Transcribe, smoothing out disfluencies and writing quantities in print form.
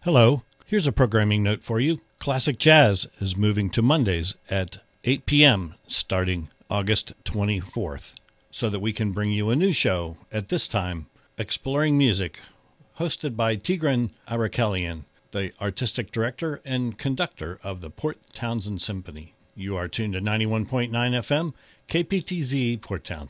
Hello, here's a programming note for you. Classic Jazz is moving to Mondays at 8 p.m. starting August 24th, so that we can bring you a new show at this time, Exploring Music, hosted by Tigran Arakelian, the artistic director and conductor of the Port Townsend Symphony. You are tuned to 91.9 FM, KPTZ, Port Townsend.